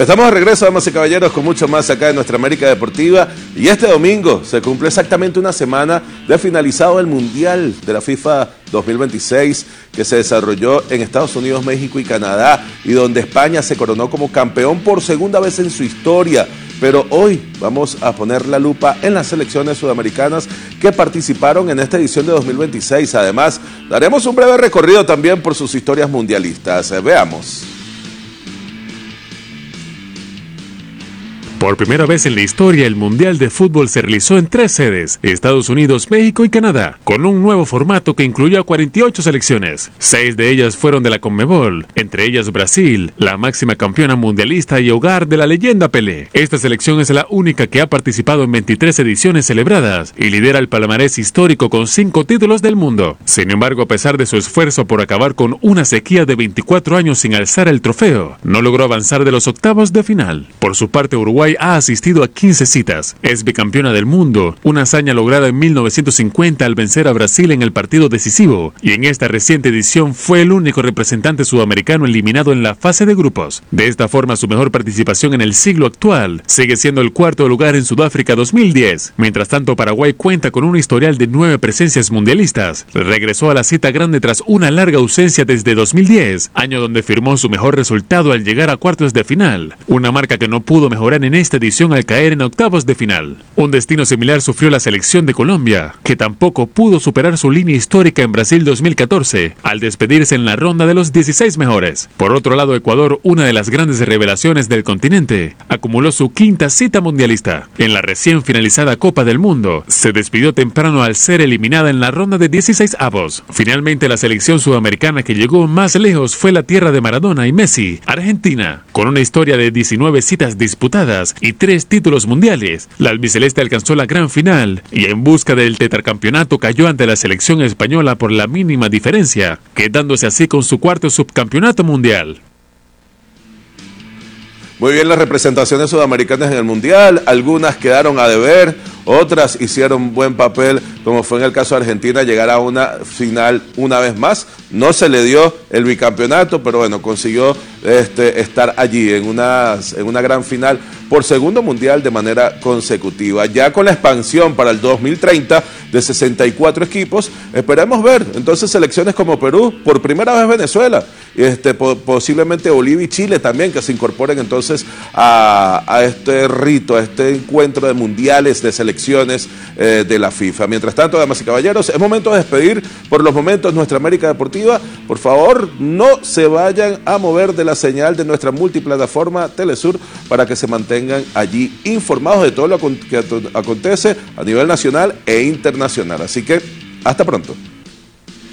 Estamos de regreso, damas y caballeros, con mucho más acá en Nuestra América Deportiva. Y este domingo se cumple exactamente una semana de finalizado el Mundial de la FIFA 2026, que se desarrolló en Estados Unidos, México y Canadá, y donde España se coronó como campeón por segunda vez en su historia. Pero hoy vamos a poner la lupa en las selecciones sudamericanas que participaron en esta edición de 2026. Además, daremos un breve recorrido también por sus historias mundialistas. Veamos. Por primera vez en la historia, el Mundial de Fútbol se realizó en 3 sedes, Estados Unidos, México y Canadá, con un nuevo formato que incluyó a 48 selecciones. 6 de ellas fueron de la Conmebol, entre ellas Brasil, la máxima campeona mundialista y hogar de la leyenda Pelé. Esta selección es la única que ha participado en 23 ediciones celebradas y lidera el palmarés histórico con 5 títulos del mundo. Sin embargo, a pesar de su esfuerzo por acabar con una sequía de 24 años sin alzar el trofeo, no logró avanzar de los octavos de final. Por su parte, Uruguay ha asistido a 15 citas, es bicampeona del mundo, una hazaña lograda en 1950 al vencer a Brasil en el partido decisivo, y en esta reciente edición fue el único representante sudamericano eliminado en la fase de grupos. De esta forma, su mejor participación en el siglo actual sigue siendo el 4º lugar en Sudáfrica 2010. Mientras tanto, Paraguay cuenta con un historial de 9 presencias mundialistas. Regresó a la cita grande tras una larga ausencia desde 2010, año donde firmó su mejor resultado al llegar a cuartos de final, una marca que no pudo mejorar en esta edición al caer en octavos de final. Un destino similar sufrió la selección de Colombia, que tampoco pudo superar su línea histórica en Brasil 2014, al despedirse en la ronda de los 16 mejores. Por otro lado, Ecuador, una de las grandes revelaciones del continente, acumuló su 5ª cita mundialista. En la recién finalizada Copa del Mundo, se despidió temprano al ser eliminada en la ronda de 16avos. Finalmente, la selección sudamericana que llegó más lejos fue la tierra de Maradona y Messi, Argentina, con una historia de 19 citas disputadas y 3 títulos mundiales. La albiceleste alcanzó la gran final y en busca del tetracampeonato cayó ante la selección española por la mínima diferencia, quedándose así con su 4º subcampeonato mundial. Muy bien las representaciones sudamericanas en el Mundial, algunas quedaron a deber, otras hicieron buen papel, como fue en el caso de Argentina, llegar a una final una vez más. No se le dio el bicampeonato, pero bueno, consiguió estar allí en una gran final por segundo mundial de manera consecutiva. Ya con la expansión para el 2030 de 64 equipos, esperemos ver entonces selecciones como Perú, por primera vez Venezuela, posiblemente Bolivia y Chile también, que se incorporen entonces a este rito, a este encuentro de mundiales de selecciones de la FIFA. Mientras tanto, damas y caballeros, es momento de despedir por los momentos Nuestra América Deportiva. Por favor, no se vayan a mover de la señal de nuestra multiplataforma Telesur para que se mantengan allí informados de todo lo que acontece a nivel nacional e internacional. Así que, hasta pronto.